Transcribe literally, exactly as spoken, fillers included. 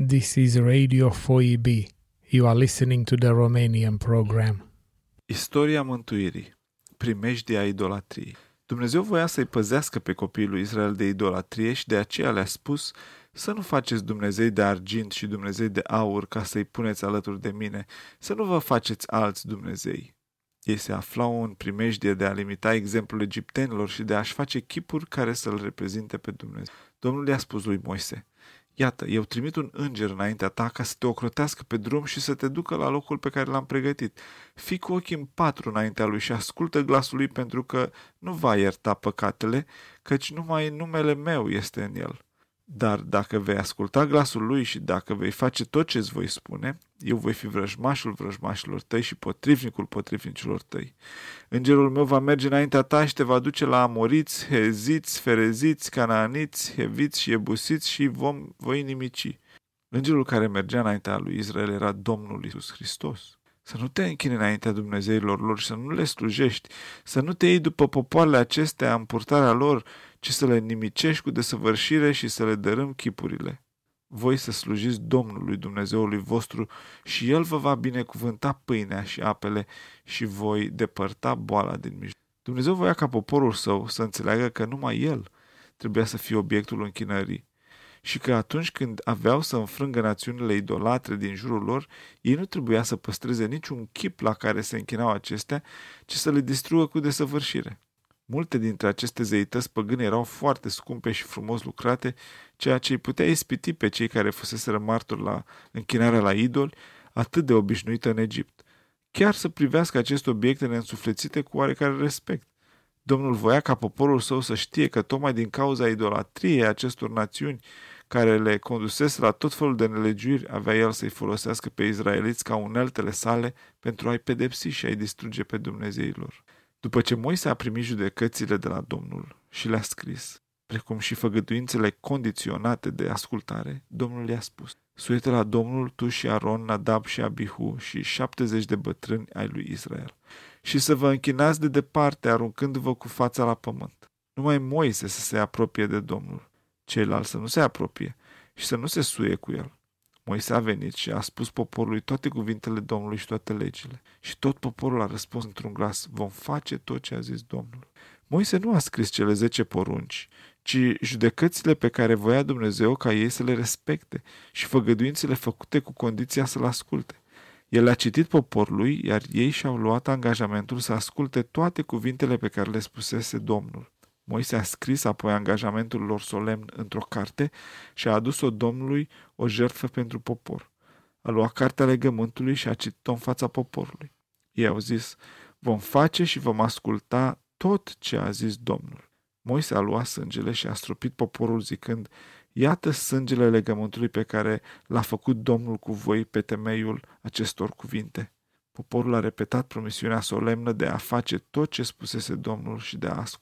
This is Radio four E B. You are listening to the Romanian program. Istoria mântuirii, primejdia idolatriei. Dumnezeu voia să-i păzească pe copiii lui Israel de idolatrie și de aceea le-a spus să nu faceți Dumnezei de argint și Dumnezei de aur ca să-i puneți alături de mine, să nu vă faceți alți Dumnezei. Ei se aflau în primejdie de a limita exemplul egiptenilor și de a-și face chipuri care să-L reprezinte pe Dumnezeu. Domnul i-a spus lui Moise: iată, eu trimit un înger înaintea ta ca să te ocrotească pe drum și să te ducă la locul pe care l-am pregătit. Fii cu ochii în patru înaintea lui și ascultă glasul lui, pentru că nu va ierta păcatele, căci numai numele meu este în el. Dar dacă vei asculta glasul lui și dacă vei face tot ce îți voi spune, eu voi fi vrăjmașul vrăjmașilor tăi și potrivnicul potrivnicilor tăi. Îngerul meu va merge înaintea ta și te va duce la amoriți, heziți, fereziți, canaaniți, heviți și ebusiți și vom voi nimici. Îngerul care mergea înaintea lui Israel era Domnul Iisus Hristos. Să nu te închini înaintea dumnezeilor lor și să nu le slujești, să nu te iei după popoarele acestea în purtarea lor, ci să le nimicești cu desăvârșire și să le dărâm chipurile. Voi să slujiți Domnului Dumnezeului vostru și El vă va binecuvânta pâinea și apele și voi depărta boala din mijloc. Dumnezeu voia ca poporul său să înțeleagă că numai El trebuia să fie obiectul închinării și că atunci când aveau să înfrângă națiunile idolatre din jurul lor, ei nu trebuia să păstreze niciun chip la care se închinau acestea, ci să le distrugă cu desăvârșire. Multe dintre aceste zeități păgâne erau foarte scumpe și frumos lucrate, ceea ce îi putea ispiti pe cei care fuseseră martori la închinarea la idoli, atât de obișnuită în Egipt. Chiar să privească aceste obiecte neînsuflețite cu oarecare respect. Domnul voia ca poporul său să știe că tocmai din cauza idolatriei acestor națiuni care le condusese la tot felul de nelegiuiri, avea el să-i folosească pe izraeliți ca uneltele sale pentru a-i pedepsi și a-i distruge pe dumnezeilor. După ce Moise a primit judecățile de la Domnul și le-a scris, precum și făgăduințele condiționate de ascultare, Domnul i-a spus: suiete la Domnul tu și Aron, Nadab și Abihu și șaptezeci de bătrâni ai lui Israel și să vă închinați de departe, aruncându-vă cu fața la pământ. Numai Moise să se apropie de Domnul, ceilalți să nu se apropie și să nu se suie cu el. Moise a venit și a spus poporului toate cuvintele Domnului și toate legile. Și tot poporul a răspuns într-un glas: vom face tot ce a zis Domnul. Moise nu a scris cele zece porunci, ci judecățile pe care voia Dumnezeu ca ei să le respecte și făgăduințele făcute cu condiția să-l asculte. El a citit poporului, iar ei și-au luat angajamentul să asculte toate cuvintele pe care le spusese Domnul. Moise a scris apoi angajamentul lor solemn într-o carte și a adus-o Domnului o jertfă pentru popor. A luat cartea legământului și a citit-o în fața poporului. Ei au zis: vom face și vom asculta tot ce a zis Domnul. Moise a luat sângele și a stropit poporul zicând: iată sângele legământului pe care l-a făcut Domnul cu voi pe temeiul acestor cuvinte. Poporul a repetat promisiunea solemnă de a face tot ce spusese Domnul și de a asculta.